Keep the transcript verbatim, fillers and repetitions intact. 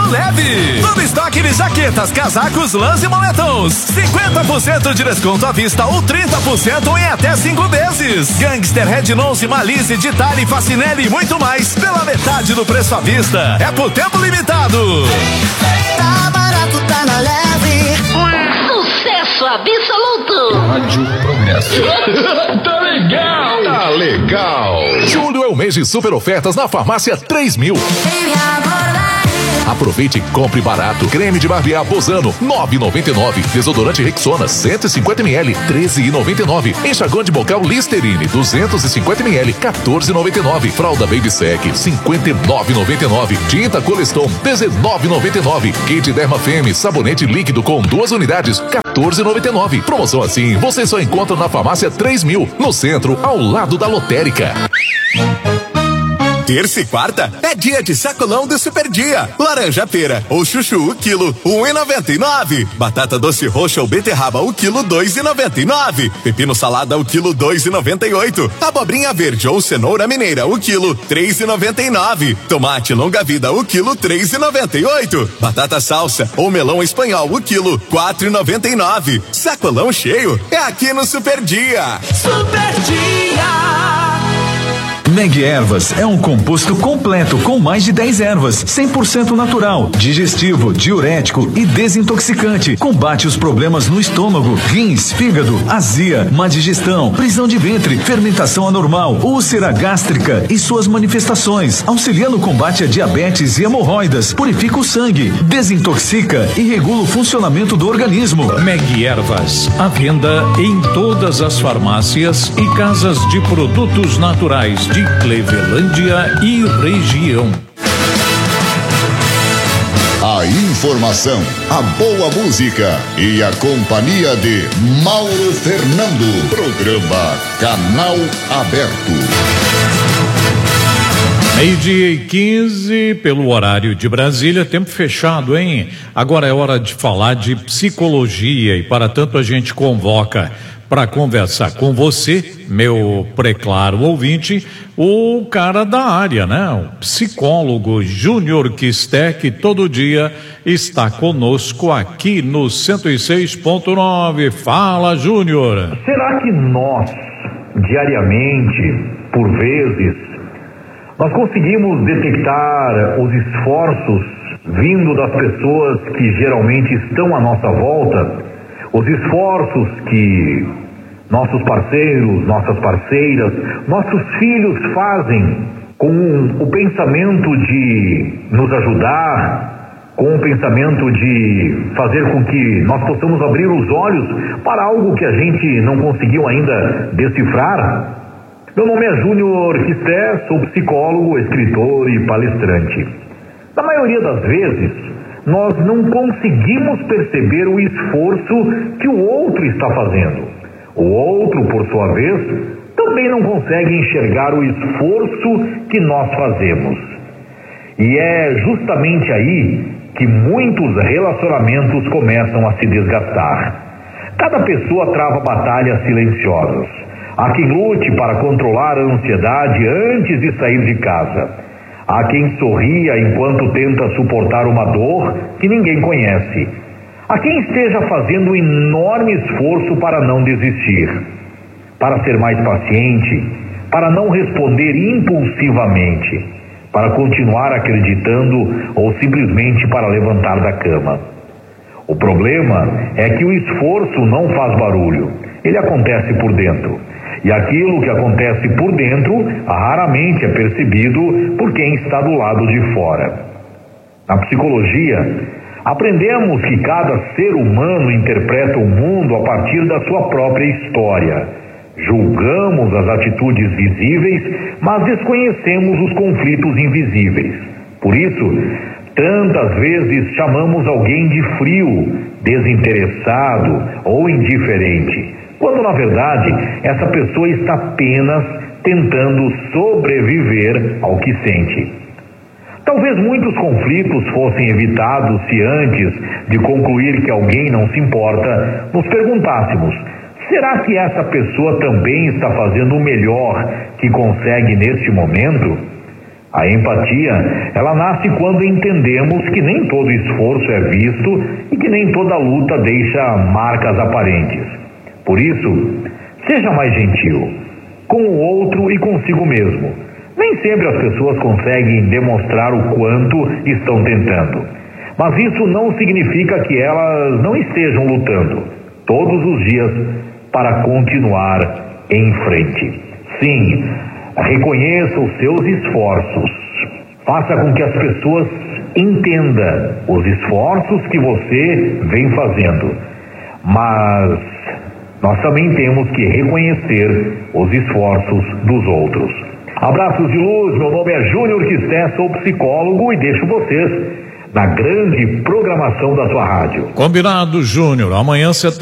leve. Todo estoque de jaquetas, casacos, lãs e moletons. cinquenta por cento de desconto à vista ou trinta por cento em até cinco vezes. Gangster, Red Nose, Malice, Ditari, Facinelli e muito mais pela metade do preço à vista. É por tempo limitado. Tá barato, tá na leve. Sucesso absoluto. Rádio Progresso. Tá legal. Tá legal. Julho é o mês de super ofertas na Farmácia três mil. Aproveite e compre barato. Creme de barbear Bozano, nove e noventa e nove. Desodorante Rexona, cento e cinquenta mililitros, treze e noventa e nove. Enxaguante de bocal Listerine, duzentos e cinquenta mililitros, quatorze e noventa e nove. Fralda Baby Sec, cinquenta e nove e noventa e nove. Tinta Coleston, dezenove e noventa e nove. Kit Derma Femme, sabonete líquido com duas unidades, quatorze e noventa e nove. Promoção assim, você só encontra na Farmácia três mil, no centro, ao lado da lotérica. Terça e quarta é dia de sacolão do Super Dia. Laranja pera ou chuchu o quilo, um e noventa e nove. Batata doce roxa ou beterraba o quilo, dois e noventa e nove. Pepino salada o quilo, dois e noventa e oito. Abobrinha verde ou cenoura mineira o quilo, três e noventa e nove. Tomate longa vida o quilo, três e noventa e oito. Batata salsa ou melão espanhol o quilo, quatro e noventa e nove. Sacolão cheio é aqui no Super Dia. Super Dia. Meg Ervas é um composto completo com mais de dez ervas, cem por cento natural, digestivo, diurético e desintoxicante. Combate os problemas no estômago, rins, fígado, azia, má digestão, prisão de ventre, fermentação anormal, úlcera gástrica e suas manifestações. Auxilia no combate a diabetes e hemorroidas, purifica o sangue, desintoxica e regula o funcionamento do organismo. Meg Ervas, à venda em todas as farmácias e casas de produtos naturais de Clevelândia e região. A informação, a boa música e a companhia de Mauro Fernando. Programa Canal Aberto. Meio-dia e quinze, pelo horário de Brasília, tempo fechado, hein? Agora é hora de falar de psicologia e, para tanto, a gente convoca para conversar com você, meu preclaro ouvinte, o cara da área, né? O psicólogo Júnior Quisté, que todo dia está conosco aqui no cento e seis ponto nove. Fala, Júnior. Será que nós, diariamente, por vezes, nós conseguimos detectar os esforços vindo das pessoas que geralmente estão à nossa volta? Os esforços que nossos parceiros, nossas parceiras, nossos filhos fazem com o pensamento de nos ajudar, com o pensamento de fazer com que nós possamos abrir os olhos para algo que a gente não conseguiu ainda decifrar? Meu nome é Júnior Quisté, sou psicólogo, escritor e palestrante. Na maioria das vezes, nós não conseguimos perceber o esforço que o outro está fazendo. O outro, por sua vez, também não consegue enxergar o esforço que nós fazemos. E é justamente aí que muitos relacionamentos começam a se desgastar. Cada pessoa trava batalhas silenciosas. Há quem lute para controlar a ansiedade antes de sair de casa. Há quem sorria enquanto tenta suportar uma dor que ninguém conhece. Há quem esteja fazendo um enorme esforço para não desistir, para ser mais paciente, para não responder impulsivamente, para continuar acreditando ou simplesmente para levantar da cama. O problema é que o esforço não faz barulho, ele acontece por dentro. E aquilo que acontece por dentro raramente é percebido por quem está do lado de fora. Na psicologia, aprendemos que cada ser humano interpreta o mundo a partir da sua própria história. Julgamos as atitudes visíveis, mas desconhecemos os conflitos invisíveis. Por isso, tantas vezes chamamos alguém de frio, desinteressado ou indiferente, quando na verdade essa pessoa está apenas tentando sobreviver ao que sente. Talvez muitos conflitos fossem evitados se antes de concluir que alguém não se importa, nos perguntássemos: será que essa pessoa também está fazendo o melhor que consegue neste momento? A empatia, ela nasce quando entendemos que nem todo esforço é visto e que nem toda luta deixa marcas aparentes. Por isso, seja mais gentil com o outro e consigo mesmo. Nem sempre as pessoas conseguem demonstrar o quanto estão tentando, mas isso não significa que elas não estejam lutando todos os dias para continuar em frente. Sim, reconheça os seus esforços. Faça com que as pessoas entendam os esforços que você vem fazendo. Mas nós também temos que reconhecer os esforços dos outros. Abraços de luz, meu nome é Júnior Quisté, sou psicólogo e deixo vocês na grande programação da sua rádio. Combinado, Júnior. Amanhã você